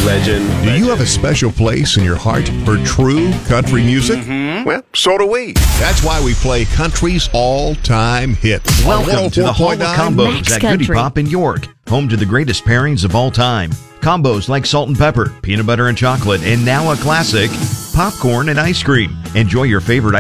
Legend. Do you have a special place in your heart for true country music? Well, so do we. That's why we play country's all-time hits. Welcome to the Hall of 104.9 Combos Max at Goody Country. Pop in York, home to the greatest pairings of all time. Combos like salt and pepper, peanut butter and chocolate, and now a classic, popcorn and ice cream. Enjoy your favorite